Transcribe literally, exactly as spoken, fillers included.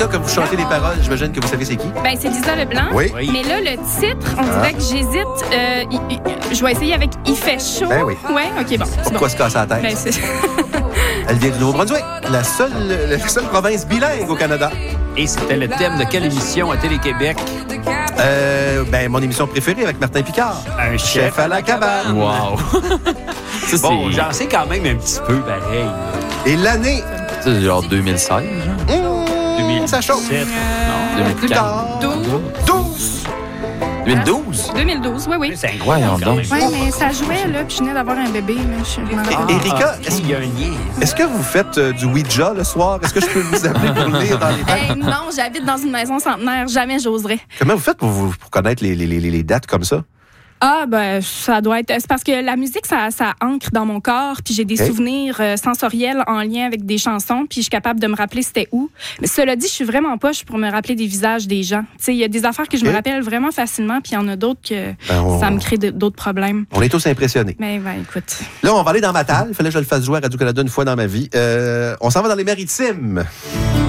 Erika, comme vous chantez les paroles, j'imagine que vous savez c'est qui? Ben, c'est Lisa Leblanc. Oui. Mais là, le titre, on dirait Ah. que j'hésite. Euh, il- il- je vais essayer avec Il fait chaud. Ben oui. Ouais, OK, bon. c'est Pourquoi bon. se casser la tête? Ben, c'est... Elle vient du Nouveau-Brunswick, la seule, la seule province bilingue au Canada. Et c'était le thème de quelle émission à Télé-Québec? Euh, ben, mon émission préférée avec Martin Picard. Un Chef à la cabane. Wow! Ça, Bon, c'est- j'en sais quand même un petit peu pareil. Et l'année, ça, c'est genre deux mille seize, genre. mmh, ça chauffe. Sept. Non, Plus deux mille quatre. tard, douze. douze. deux mille douze? deux mille douze, oui, oui. C'est Voyons incroyable. donc. quand même. Oui, mais ça jouait, là, puis je venais d'avoir un bébé, là. Je, je m'en rappelle. Et- Erika, Ah, est-ce- il y a un lien. Est-ce que vous faites euh, du Ouija le soir? Est-ce que je peux vous appeler pour lire dans les dates? Hey, non, j'habite dans une maison centenaire. Jamais j'oserais. Comment vous faites pour, vous- pour connaître les, les, les, les dates comme ça? Ah, ben, ça doit être... C'est parce que la musique, ça, ça ancre dans mon corps, puis j'ai des Okay. souvenirs euh, sensoriels en lien avec des chansons, puis je suis capable de me rappeler c'était où. Mais cela dit, je suis vraiment poche pour me rappeler des visages des gens. Tu sais, il y a des affaires que je Okay. me rappelle vraiment facilement, puis il y en a d'autres que Ben, on- ça me crée de- d'autres problèmes. On est tous impressionnés. Mais ben, écoute... Là, on va aller dans Mattal. Il fallait que je le fasse jouer à Radio-Canada une fois dans ma vie. Euh, on s'en va dans les Maritimes.